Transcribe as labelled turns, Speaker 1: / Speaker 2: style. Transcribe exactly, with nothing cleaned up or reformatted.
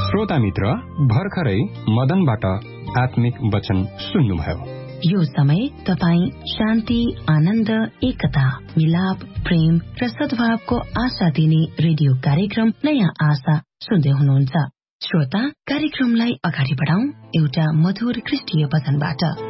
Speaker 1: श्रोता मित्र, भर्खरै मदनबाट आत्मिक वचन सुन्नुभयो।
Speaker 2: यो समय तपाईँ शान्ति, आनन्द, एकता, मिलाप, प्रेम र सद्भावको आशा दिने रेडियो कार्यक्रम नयाँ आशा सुन्दै हुनुहुन्छ। श्रोता, कार्यक्रमलाई अगाडि बढाउँ एउटा मधुर क्रिस्टीय वचनबाट।